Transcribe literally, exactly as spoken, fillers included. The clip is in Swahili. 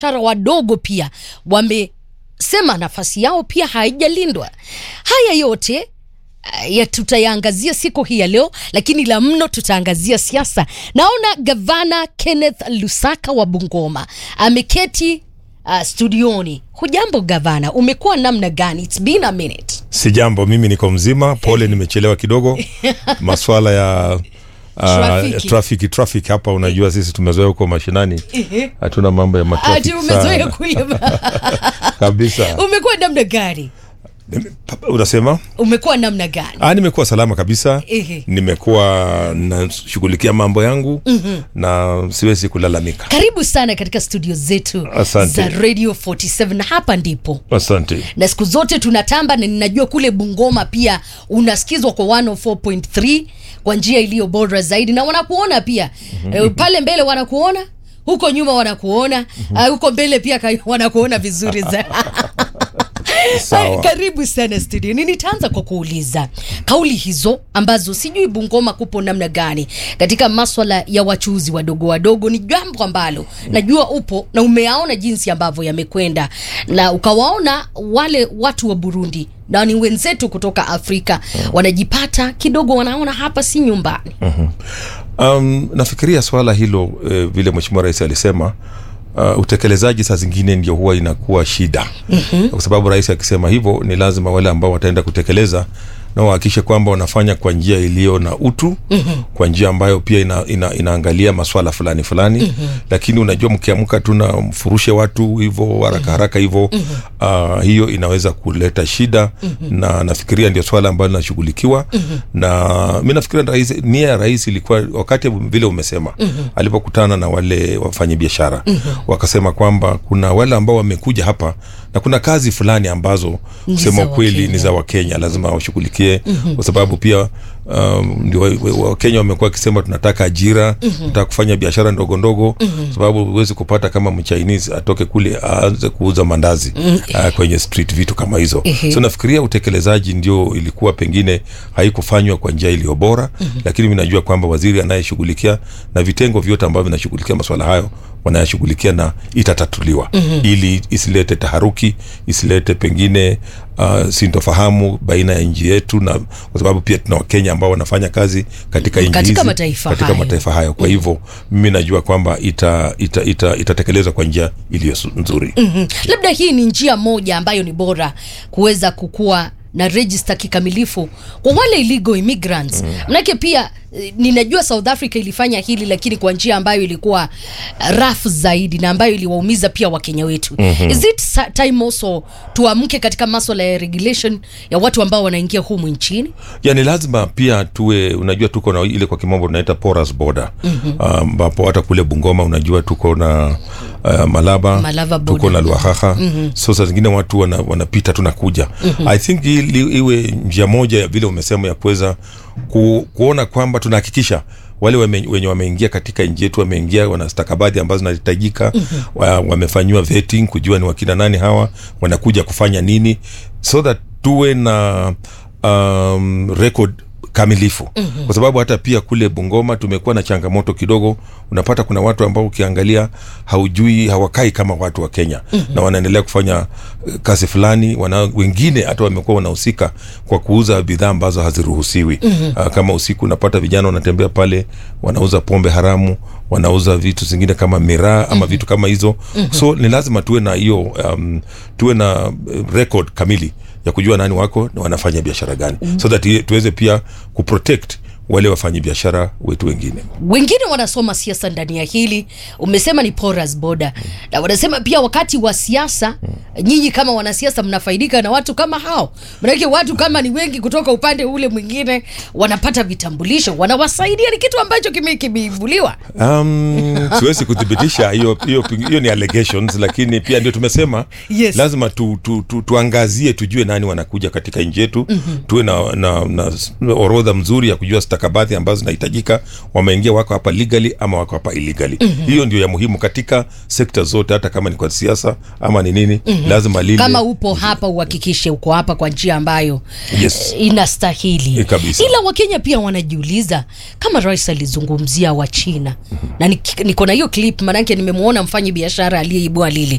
wadogo pia wamesema nafasi yao pia haijalindwa. Haya yote ya tutayaangazia siku hii ya leo, lakini la mno tutaangazia siasa. Naona Gavana Kenneth Lusaka wa Bungoma ameketi uh, studioni. Hujambo Gavana, umekuwa namna gani? It's been a minute. Si jambo, mimi niko mzima. Pole nimechelewa kidogo. Masuala ya Uh, Trafiki. trafiki trafiki hapa unajua sisi tumezoea huko mashinani. Hatuna mambo ya matrafiki. Ati umezoea kule. Kabisa. Umekuwa namna gani? Unasema? Umekuwa namna gani? Ah, nimekuwa salama kabisa. Ehe. Nimekuwa nashughulikia mambo yangu mm-hmm. na siwezi kulalamika. Karibu sana katika studio zetu Asante. za Radio forty seven. Hapa ndipo. Asante. Na siku zote tunatamba, na ninajua kule Bungoma pia unasikizwa kwa one oh four point three kwa njia iliyo bora zaidi, na wanakuona pia mm-hmm. e, pale mbele wanakuona, huko nyuma wanakuona mm-hmm. uh, huko mbele pia ka, wanakuona vizuri za Sawa. Karibu sana studio. Nitaanza kwa kuuliza kauli hizo ambazo sijui Bungoma kupo namna gani katika masuala ya wachuuzi wadogo wadogo. Ni jambo ambalo najua upo na umeaona jinsi ambavyo yamekwenda, na ukawaona wale watu wa Burundi na ni wenzetu kutoka Afrika wanajipata kidogo, wanaona hapa si nyumbani. Mm-hmm. Um, nafikiria swala hilo eh, vile Mheshimiwa Rais alisema Uh, utekelezaji saa zingine ndio huwa inakuwa shida. Mm-hmm. Kwa sababu rais akisema hivyo ni lazima wale ambao wataenda kutekeleza na wahakikishe kwamba wanafanya kwa njia iliyo na utu, mm-hmm. kwa njia ambayo pia ina, ina, inaangalia masuala fulani fulani. Mm-hmm. Lakini unajua mkiamka tuna mfurushe watu hivyo haraka haraka hivyo, mm-hmm. uh, hiyo inaweza kuleta shida. Mm-hmm. Na nafikiria ndio swala ambalo linashughulikiwa. Mm-hmm. Na mimi nafikiria rais, nia ya rais ilikuwa wakati vile umesema, mm-hmm. alipokutana na wale wafanyabiashara, mm-hmm. wakasema kwamba kuna wale ambao wamekuja hapa na kuna kazi fulani ambazo kusema kweli ni za Wakenya, lazima washughulikie. Mm-hmm. Kwa sababu pia um, ndio Wakenya wamekuwa wakisema tunataka ajira, mm-hmm. tunataka kufanya biashara ndogo ndogo. Mm-hmm. Sababu huwezi kupata kama Mchinese atoke kule aanze kuuza mandazi, mm-hmm. uh, kwenye street, vitu kama hizo. Mm-hmm. So nafikiria utekelezaji ndio ilikuwa pengine haikufanywa kwa njia iliyo bora. Mm-hmm. Lakini mimi najua kwamba waziri anayeshughulikia na vitengo vyote ambavyo vinashughulikia masuala hayo wanayashughulikia na itatatuliwa. Mm-hmm. ili isilete taharuki, isilete pengine uh, sintofahamu baina ya nchi yetu, na kwa sababu pia tuna Wakenya ambao wanafanya kazi katika nchi hizi, mataifa katika hayo. mataifa hayo. Kwa hivyo mimi najua kwamba ita ita ita itatekelezwa kwa njia iliyo nzuri. Mm-hmm. Labda hii ni njia moja ambayo ni bora kuweza kukua na register kikamilifu kwa wale illegal immigrants. Mm. Manake pia ninajua South Africa ilifanya hili, lakini kwa njia ambayo ilikuwa rafu zaidi na ambayo iliwaumiza pia Wakenya wetu. Mm-hmm. Is it time also tuamke katika masuala ya regulation ya watu ambao wanaingia humu nchini? Yani lazima pia tuwe, unajua tuko na ile kwa kimombo tunaita porous border, ambapo mm-hmm. um, hata kule Bungoma unajua tuko na uh, Malaba, Malaba tuko na Luahaha. Mm-hmm. So saa zingine watu wana, wanapita tunakuja. Mm-hmm. I think ili, iwe njia moja ya vile umesema ya kuweza ku, kuona kwamba tunahakikisha wale wame, wenye wameingia katika nchi yetu wameingia wana stakabadhi ambazo zinahitajika. Mm-hmm. wa, wamefanywa vetting kujua ni wakina nani hawa, wanakuja kufanya nini, so that tuwe na um, record kamilifu. Mm-hmm. Kwa sababu hata pia kule Bungoma tumekuwa na changamoto kidogo. Unapata kuna watu ambao ukiangalia haujui, hawakai kama watu wa Kenya. Mm-hmm. na wanaendelea kufanya kazi fulani, wana wengine hata wamekuwa wanahusika kwa kuuza bidhaa ambazo haziruhusiwi. Mm-hmm. Uh, kama usiku unapata vijana wanatembea pale wanauza pombe haramu, wanauza vitu zingine kama miraa ama mm-hmm. vitu kama hizo. Mm-hmm. So ni lazima tuwe na hiyo um, tuwe na record kamili ya kujua nani wako na wanafanya biashara gani. Mm-hmm. So that tuweze pia kuprotect wale wafanya biashara wetu wengine. Wengine wanasoma siasa ndani ya hili. Umesema ni porous border. Mm. Na wanasema pia wakati wa siasa, mm. nyinyi kama wanasiasa mnafaidika na watu kama hao. Maana watu kama ni wengi kutoka upande ule mwingine wanapata vitambulisho, wanawasaidia, ni kitu ambacho kimeibuliwa. Um, siwezi kudhibitisha hiyo hiyo hiyo ni allegations, lakini pia ndio tumesema yes. lazima tu, tu, tu, tuangazie tujue nani wanakuja katika nchi yetu. Mm-hmm. Tuwe na, na, na orodha mzuri ya kujua stakabadhi ambazo zinahitajika, wameingia wako hapa legally ama wako hapa illegally. Mm-hmm. Hiyo ndio ya muhimu katika sekta zote, hata kama ni kwa siasa ama ni nini. Mm-hmm. Lazima lile kama upo hapa uhakikishe uko hapa kwa njia ambayo yes, inastahili. E, kabisa. Ila Wakenya pia wanajiuliza kama rais alizungumzia wa China. Mm-hmm. Na niko na hiyo clip, manake nimemuona mfanyi biashara aliyeibua lile